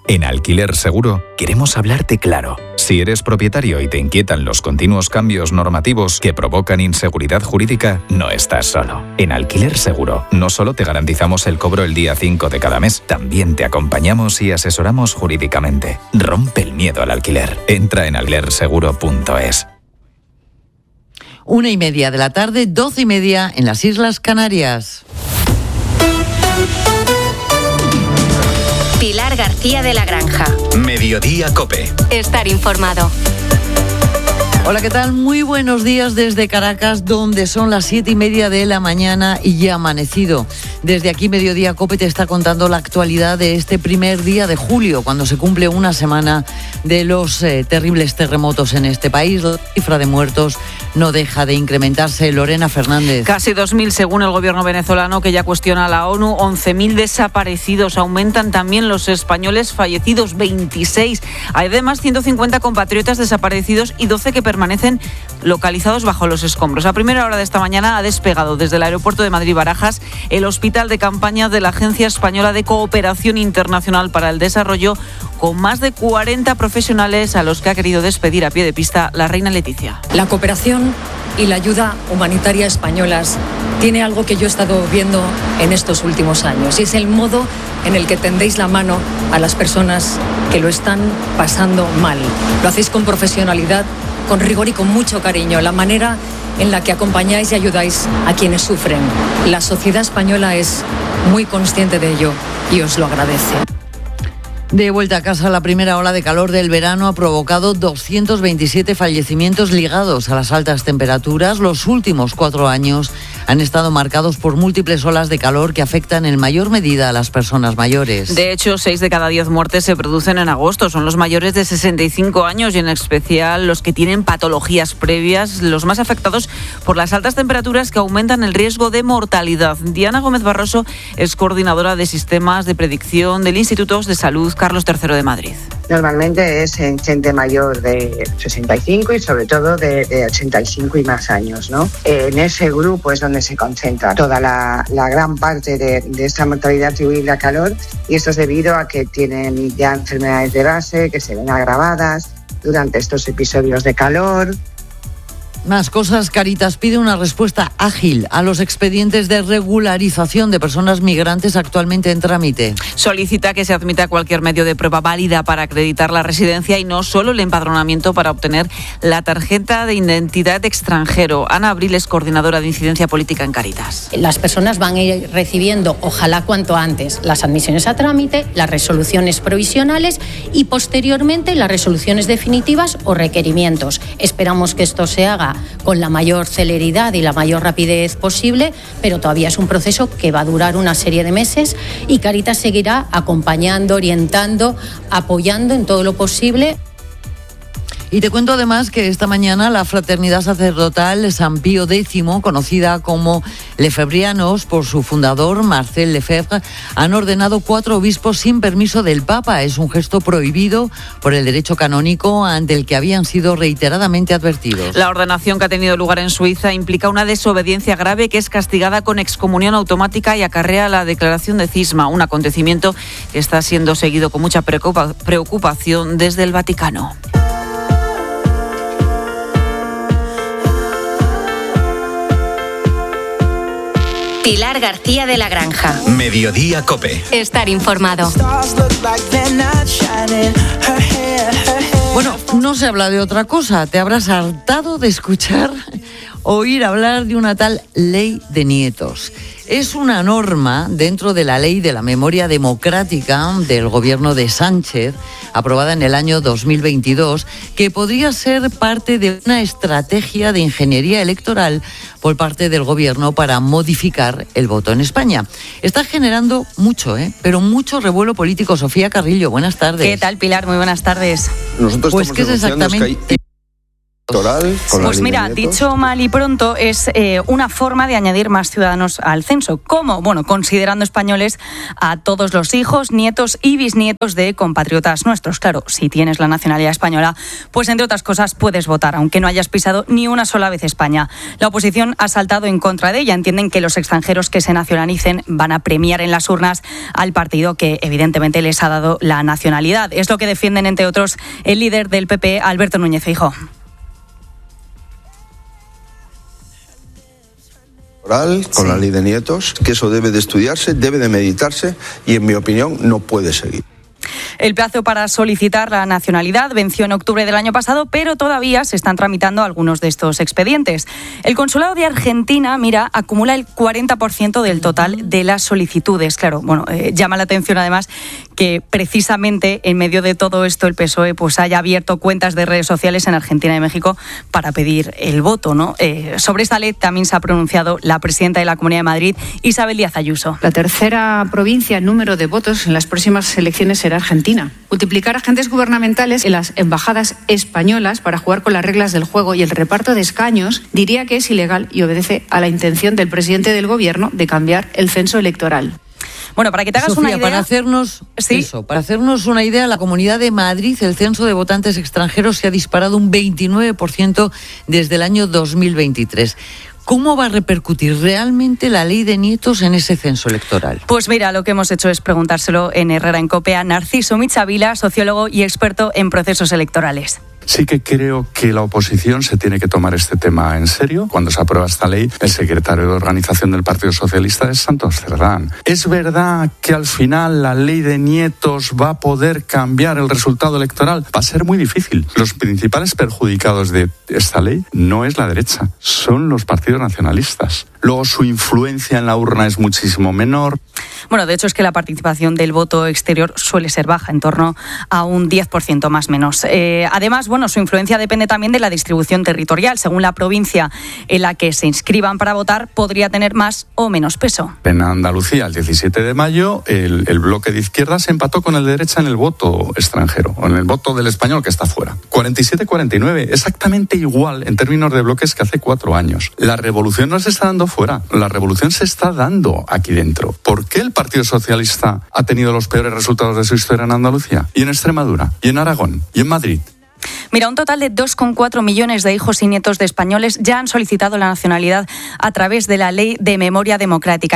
En Alquiler Seguro queremos hablarte claro. Si eres propietario y te inquietan los continuos cambios normativos que provocan inseguridad jurídica, no estás solo. En Alquiler Seguro no solo te garantizamos el cobro el día 5 de cada mes, también te acompañamos y asesoramos jurídicamente. Rompe el miedo al alquiler. Entra en alquilerseguro.es. 1:30 de la tarde, 12:30 en las Islas Canarias. Pilar García de la Granja. Mediodía COPE. Estar informado. Hola, ¿qué tal? Muy buenos días desde Caracas, donde son las 7:30 de la mañana y ya ha amanecido. Desde aquí, Mediodía COPE te está contando la actualidad de este primer día de julio, cuando se cumple una semana de los terribles terremotos en este país. La cifra de muertos no deja de incrementarse. Lorena Fernández. Casi 2.000 según el gobierno venezolano, que ya cuestiona a la ONU. 11.000 desaparecidos. Aumentan también los españoles fallecidos, 26. Hay además 150 compatriotas desaparecidos y 12 que permanecen localizados bajo los escombros. A primera hora de esta mañana ha despegado desde el aeropuerto de Madrid-Barajas el hospital de campaña de la Agencia Española de Cooperación Internacional para el Desarrollo, con más de 40 profesionales a los que ha querido despedir a pie de pista la reina Leticia. La cooperación y la ayuda humanitaria españolas tiene algo que yo he estado viendo en estos últimos años, y es el modo en el que tendéis la mano a las personas que lo están pasando mal. Lo hacéis con profesionalidad, con rigor y con mucho cariño. La manera en la que acompañáis y ayudáis a quienes sufren. La sociedad española es muy consciente de ello y os lo agradece. De vuelta a casa, la primera ola de calor del verano ha provocado 227 fallecimientos ligados a las altas temperaturas. Los últimos 4 años han estado marcados por múltiples olas de calor que afectan en mayor medida a las personas mayores. De hecho, 6 de cada 10 muertes se producen en agosto. Son los mayores de 65 años y en especial los que tienen patologías previas, los más afectados por las altas temperaturas que aumentan el riesgo de mortalidad. Diana Gómez Barroso es coordinadora de sistemas de predicción del Instituto de Salud Carlos III de Madrid. Normalmente es en gente mayor de 65 y sobre todo de 85 y más años, ¿no? En ese grupo es donde se concentra toda la gran parte de esta mortalidad atribuible a calor, y esto es debido a que tienen ya enfermedades de base que se ven agravadas durante estos episodios de calor. Más cosas. Cáritas pide una respuesta ágil a los expedientes de regularización de personas migrantes actualmente en trámite. Solicita que se admita cualquier medio de prueba válida para acreditar la residencia y no solo el empadronamiento para obtener la tarjeta de identidad de extranjero. Ana Abril es coordinadora de incidencia política en Cáritas. Las personas van a ir recibiendo, ojalá cuanto antes, las admisiones a trámite, las resoluciones provisionales y posteriormente las resoluciones definitivas o requerimientos. Esperamos que esto se haga con la mayor celeridad y la mayor rapidez posible, pero todavía es un proceso que va a durar una serie de meses y Cáritas seguirá acompañando, orientando, apoyando en todo lo posible. Y te cuento además que esta mañana la Fraternidad Sacerdotal San Pío X, conocida como Lefebrianos por su fundador Marcel Lefebvre, han ordenado 4 obispos sin permiso del Papa. Es un gesto prohibido por el derecho canónico ante el que habían sido reiteradamente advertidos. La ordenación, que ha tenido lugar en Suiza, implica una desobediencia grave que es castigada con excomunión automática y acarrea la declaración de cisma, un acontecimiento que está siendo seguido con mucha preocupación desde el Vaticano. Pilar García de la Granja. Mediodía COPE. Estar informado. Bueno, no se habla de otra cosa. Te habrás hartado de oír hablar de una tal ley de nietos. Es una norma dentro de la ley de la memoria democrática del gobierno de Sánchez, aprobada en el año 2022, que podría ser parte de una estrategia de ingeniería electoral por parte del gobierno para modificar el voto en España. Está generando mucho, pero mucho revuelo político. Sofía Carrillo, buenas tardes. ¿Qué tal, Pilar? Muy buenas tardes. Pues, ¿qué es exactamente Pues mira, dicho mal y pronto, es una forma de añadir más ciudadanos al censo. ¿Cómo? Bueno, considerando españoles a todos los hijos, nietos y bisnietos de compatriotas nuestros. Claro, si tienes la nacionalidad española, pues entre otras cosas puedes votar, aunque no hayas pisado ni una sola vez España. La oposición ha saltado en contra de ella. Entienden que los extranjeros que se nacionalicen van a premiar en las urnas al partido que evidentemente les ha dado la nacionalidad. Es lo que defienden, entre otros, el líder del PP, Alberto Núñez Feijóo. Con la ley de nietos, que eso debe de estudiarse, debe de meditarse y, en mi opinión, no puede seguir. El plazo para solicitar la nacionalidad venció en octubre del año pasado, pero todavía se están tramitando algunos de estos expedientes. El Consulado de Argentina, acumula el 40% del total de las solicitudes. Claro, llama la atención además que precisamente en medio de todo esto el PSOE pues haya abierto cuentas de redes sociales en Argentina y México para pedir el voto, ¿no? Sobre esta ley también se ha pronunciado la presidenta de la Comunidad de Madrid, Isabel Díaz Ayuso. La tercera provincia en número de votos en las próximas elecciones será Argentina. Multiplicar agentes gubernamentales en las embajadas españolas para jugar con las reglas del juego y el reparto de escaños, diría que es ilegal y obedece a la intención del presidente del gobierno de cambiar el censo electoral. Bueno, para que te hagas Sofía, una idea... para hacernos una idea, la Comunidad de Madrid, el censo de votantes extranjeros se ha disparado un 29% desde el año 2023. ¿Cómo va a repercutir realmente la ley de nietos en ese censo electoral? Pues mira, lo que hemos hecho es preguntárselo en Herrera en COPE a Narciso Michavila, sociólogo y experto en procesos electorales. Sí que creo que la oposición se tiene que tomar este tema en serio. Cuando se aprueba esta ley, el secretario de organización del Partido Socialista es Santos Cerdán. ¿Es verdad que al final la ley de nietos va a poder cambiar el resultado electoral? Va a ser muy difícil. Los principales perjudicados de esta ley no es la derecha, son los partidos nacionalistas. Luego su influencia en la urna es muchísimo menor. Bueno, de hecho es que la participación del voto exterior suele ser baja, en torno a un 10% más o menos. Además, su influencia depende también de la distribución territorial. Según la provincia en la que se inscriban para votar, podría tener más o menos peso. En Andalucía, el 17 de mayo, el bloque de izquierdas empató con el de derecha en el voto extranjero, o en el voto del español que está fuera. 47-49, exactamente igual en términos de bloques que hace 4 años. La revolución no se está dando fuera, la revolución se está dando aquí dentro. ¿Por qué el Partido Socialista ha tenido los peores resultados de su historia en Andalucía, y en Extremadura, y en Aragón, y en Madrid? Mira, un total de 2,4 millones de hijos y nietos de españoles ya han solicitado la nacionalidad a través de la Ley de Memoria Democrática.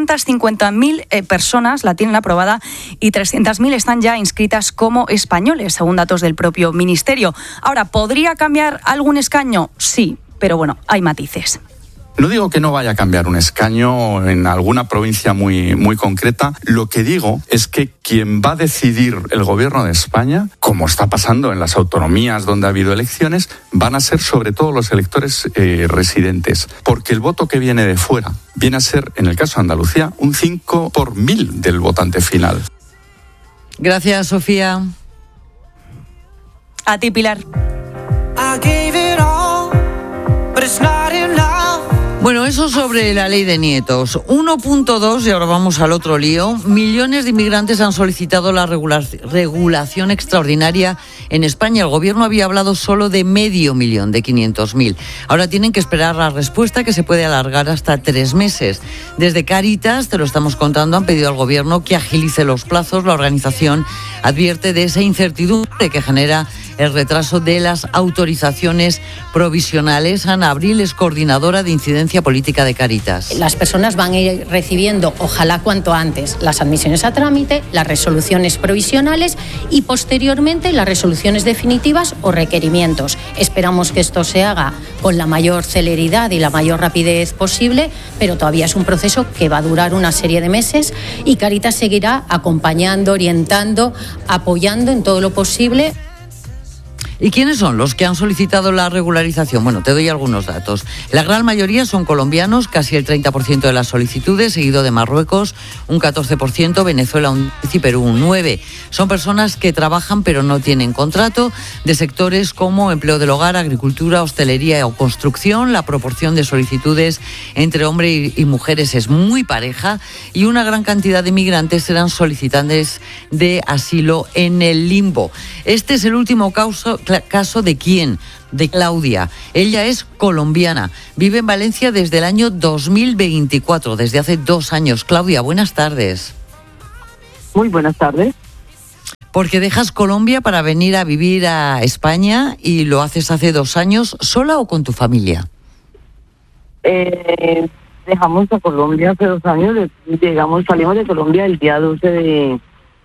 550.000 personas la tienen aprobada y 300.000 están ya inscritas como españoles, según datos del propio Ministerio. Ahora, ¿podría cambiar algún escaño? Sí, pero hay matices. No digo que no vaya a cambiar un escaño en alguna provincia muy, muy concreta. Lo que digo es que quien va a decidir el gobierno de España, como está pasando en las autonomías donde ha habido elecciones, van a ser sobre todo los electores residentes. Porque el voto que viene de fuera viene a ser, en el caso de Andalucía, un 5 por 1000 del votante final. Gracias, Sofía. A ti, Pilar. Bueno, eso sobre la ley de nietos. 1.2, y ahora vamos al otro lío. Millones de inmigrantes han solicitado la regulación extraordinaria en España. El gobierno había hablado solo de 500.000, de 500.000. Ahora tienen que esperar la respuesta, que se puede alargar hasta 3 meses. Desde Cáritas, te lo estamos contando, han pedido al gobierno que agilice los plazos. La organización advierte de esa incertidumbre que genera el retraso de las autorizaciones provisionales. Ana Abril es coordinadora de incidencia política de Cáritas. Las personas van a ir recibiendo, ojalá cuanto antes, las admisiones a trámite, las resoluciones provisionales y posteriormente las resoluciones definitivas o requerimientos. Esperamos que esto se haga con la mayor celeridad y la mayor rapidez posible, pero todavía es un proceso que va a durar una serie de meses y Cáritas seguirá acompañando, orientando, apoyando en todo lo posible. ¿Y quiénes son los que han solicitado la regularización? Bueno, te doy algunos datos. La gran mayoría son colombianos, casi el 30% de las solicitudes, seguido de Marruecos, un 14%, Venezuela un 10% y Perú un 9%. Son personas que trabajan pero no tienen contrato, de sectores como empleo del hogar, agricultura, hostelería o construcción. La proporción de solicitudes entre hombres y mujeres es muy pareja y una gran cantidad de migrantes serán solicitantes de asilo en el limbo. Este es el último caso de quién. de Claudia. Ella es colombiana, vive en Valencia desde el año 2024, desde hace 2 años. Claudia, buenas tardes. Muy buenas tardes. Porque dejas Colombia para venir a vivir a España y lo haces hace 2 años, ¿sola o con tu familia? Dejamos a Colombia hace 2 años, salimos de Colombia el día 11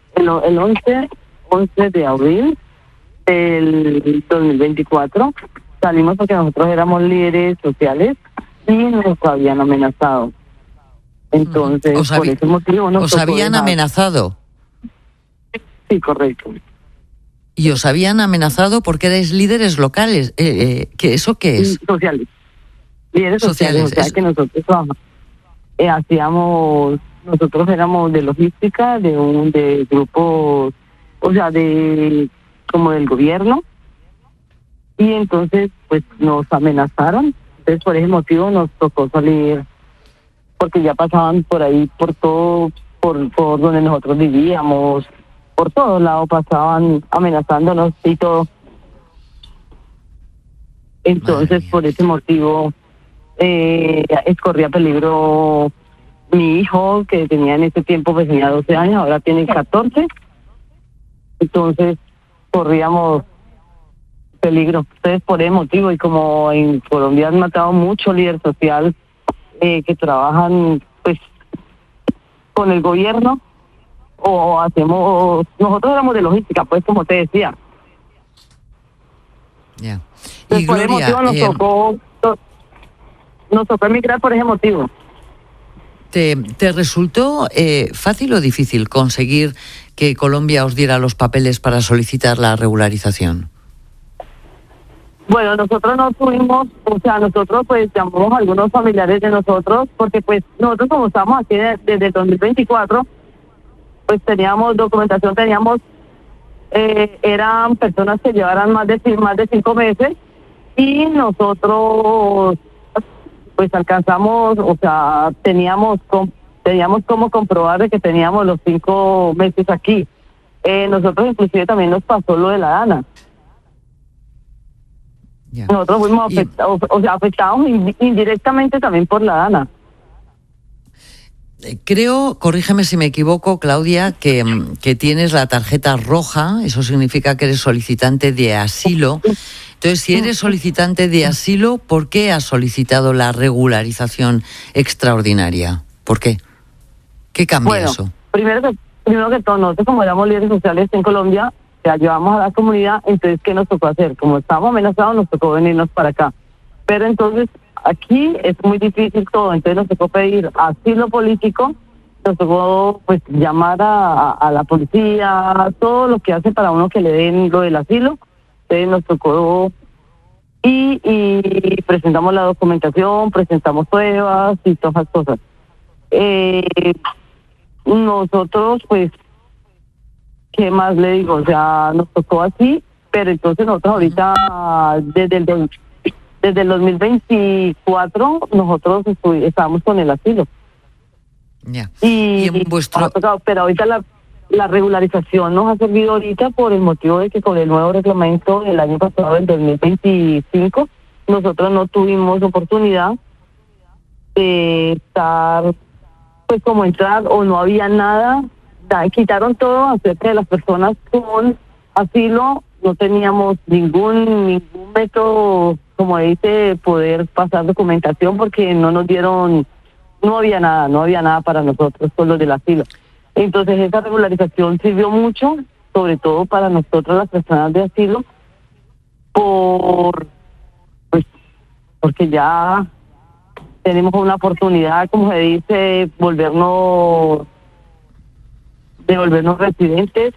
de abril del 2024. Salimos porque nosotros éramos líderes sociales y nos habían amenazado. Entonces, por ese motivo nos ¿os habían amenazado? Sí, correcto. ¿Y os habían amenazado porque erais líderes locales? ¿Eso qué es? Sociales. Líderes sociales, o sea que nosotros nosotros éramos de logística, de grupos, o sea, como del gobierno, y entonces pues nos amenazaron. Entonces por ese motivo nos tocó salir, porque ya pasaban por ahí, por todo, por donde nosotros vivíamos, por todos lados pasaban amenazándonos y todo. Entonces por ese motivo corría peligro mi hijo, que tenía en ese tiempo, pues tenía 12 años, ahora tiene 14. Entonces corríamos peligro. Entonces por ese motivo, y como en Colombia han matado mucho líder social que trabajan pues con el gobierno, nosotros éramos de logística, pues como te decía. Ya. Y por ese motivo nos tocó emigrar por ese motivo. ¿Te resultó fácil o difícil conseguir que Colombia os diera los papeles para solicitar la regularización? Bueno, nosotros no tuvimos, nosotros pues llamamos a algunos familiares de nosotros, porque pues nosotros como estamos aquí desde el 2024, pues teníamos documentación, eran personas que llevaran más de 5 meses, y nosotros pues alcanzamos, teníamos cómo comprobar de que teníamos los 5 meses aquí. Nosotros inclusive también nos pasó lo de la DANA. Yeah. Nosotros fuimos afectados indirectamente también por la DANA. Creo, corrígeme si me equivoco, Claudia, que tienes la tarjeta roja, eso significa que eres solicitante de asilo. Entonces, si eres solicitante de asilo, ¿por qué has solicitado la regularización extraordinaria? ¿Por qué? ¿Qué cambia eso? Primero que todo, nosotros como éramos líderes sociales en Colombia, ayudamos a la comunidad, entonces, ¿qué nos tocó hacer? Como estábamos amenazados, nos tocó venirnos para acá. Pero entonces, aquí es muy difícil todo, entonces nos tocó pedir asilo político, nos tocó pues llamar a la policía, todo lo que hace para uno que le den lo del asilo. Entonces nos tocó y presentamos la documentación, presentamos pruebas y todas esas cosas. Nosotros pues, ¿qué más le digo? O sea, nos tocó así, pero entonces nosotros ahorita desde el 2024 nosotros estábamos con el asilo. Yeah. Y en vuestro... pero ahorita la regularización nos ha servido ahorita por el motivo de que con el nuevo reglamento del año pasado, del 2025, nosotros no tuvimos oportunidad de estar, pues como entrar, o no había nada, quitaron todo acerca de las personas con asilo, no teníamos ningún método, como dice, poder pasar documentación porque no nos dieron, no había nada para nosotros con los del asilo. Entonces esa regularización sirvió mucho, sobre todo para nosotros las personas de asilo, porque ya tenemos una oportunidad, como se dice, de volvernos residentes.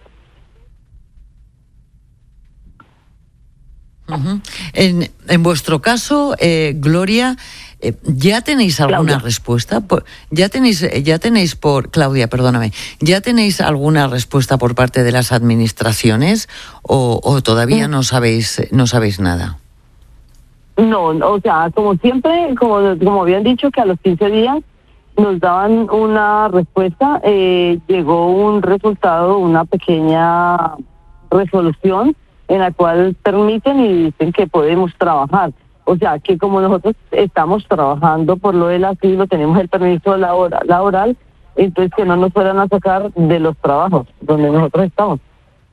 Uh-huh. En vuestro caso, Gloria, ¿ya tenéis alguna respuesta? ¿Ya tenéis Claudia, perdóname, ¿ya tenéis alguna respuesta por parte de las administraciones o todavía no sabéis nada? No, o sea, como siempre, como habían dicho, que a los 15 días nos daban una respuesta, llegó un resultado, una pequeña resolución en la cual permiten y dicen que podemos trabajar. O sea, que como nosotros estamos trabajando por lo del asilo, tenemos el permiso laboral, entonces que no nos fueran a sacar de los trabajos donde nosotros estamos.